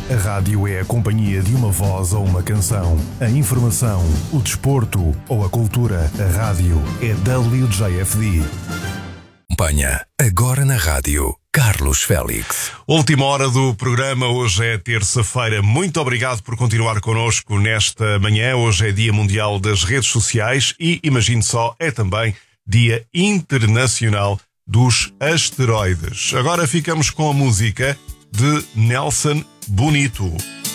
A rádio é a companhia de uma voz ou uma canção. A informação, o desporto ou a cultura. A rádio é WJFD. Acompanha agora na rádio Carlos Félix. Última hora do programa, hoje é terça-feira. Muito obrigado por continuar connosco nesta manhã. Hoje é Dia Mundial das Redes Sociais e, imagine só, é também Dia Internacional dos Asteroides. Agora ficamos com a música de Nelson Bonito.